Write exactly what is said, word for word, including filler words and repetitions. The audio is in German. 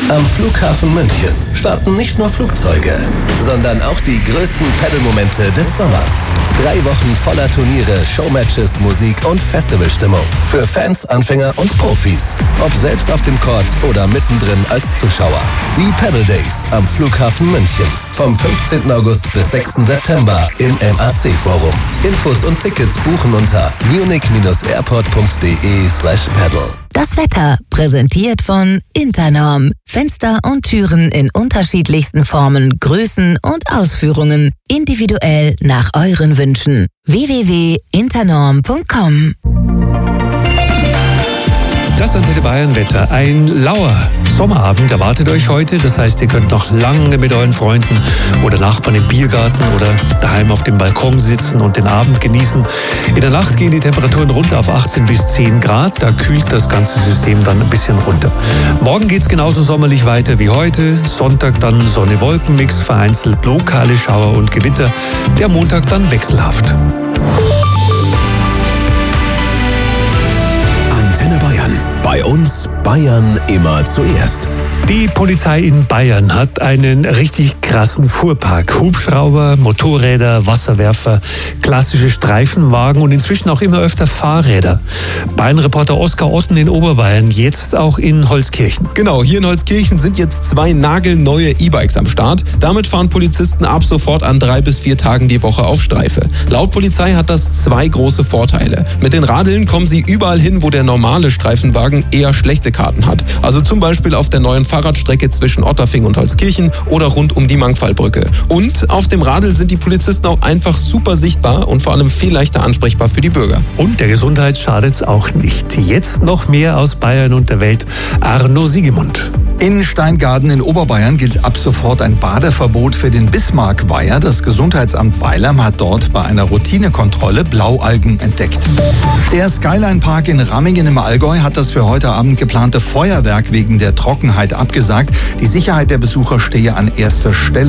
Am Flughafen München starten nicht nur Flugzeuge, sondern auch die größten Pedal-Momente des Sommers. Drei Wochen voller Turniere, Showmatches, Musik und Festivalstimmung. Für Fans, Anfänger und Profis. Ob selbst auf dem Court oder mittendrin als Zuschauer. Die Pedal Days am Flughafen München. Vom fünfzehnten August bis sechsten September im M A C-Forum. Infos und Tickets buchen unter munich-airport.de slash pedal. Das Wetter präsentiert von Internorm. Fenster und Türen in unterschiedlichsten Formen, Größen und Ausführungen. Individuell nach euren Wünschen. w w w punkt internorm punkt com. Das Antenne Bayern Wetter. Ein lauer Sommerabend erwartet euch heute. Das heißt, ihr könnt noch lange mit euren Freunden oder Nachbarn im Biergarten oder daheim auf dem Balkon sitzen und den Abend genießen. In der Nacht gehen die Temperaturen runter auf achtzehn bis zehn Grad. Da kühlt das ganze System dann ein bisschen runter. Morgen geht es genauso sommerlich weiter wie heute. Sonntag dann Sonne-Wolken-Mix, vereinzelt lokale Schauer und Gewitter. Der Montag dann wechselhaft. Antenne Bayern. Bei uns Bayern immer zuerst. Die Polizei in Bayern hat einen richtig krassen Fuhrpark. Hubschrauber, Motorräder, Wasserwerfer, klassische Streifenwagen und inzwischen auch immer öfter Fahrräder. Bayern-Reporter Oskar Otten in Oberbayern, jetzt auch in Holzkirchen. Genau, hier in Holzkirchen sind jetzt zwei nagelneue E-Bikes am Start. Damit fahren Polizisten ab sofort an drei bis vier Tagen die Woche auf Streife. Laut Polizei hat das zwei große Vorteile. Mit den Radeln kommen sie überall hin, wo der normale Streifenwagen eher schlechte Karten hat. Also zum Beispiel auf der neuen Fahrradstrecke zwischen Otterfing und Holzkirchen oder rund um die Mangfallbrücke. Und auf dem Radl sind die Polizisten auch einfach super sichtbar und vor allem viel leichter ansprechbar für die Bürger. Und der Gesundheit schadet's auch nicht. Jetzt noch mehr aus Bayern und der Welt. Arno Siegemund. In Steingaden in Oberbayern gilt ab sofort ein Badeverbot für den Bismarckweiher. Das Gesundheitsamt Weilheim hat dort bei einer Routinekontrolle Blaualgen entdeckt. Der Skyline Park in Rammingen im Allgäu hat das für heute Abend geplante Feuerwerk wegen der Trockenheit abgesagt. Die Sicherheit der Besucher stehe an erster Stelle.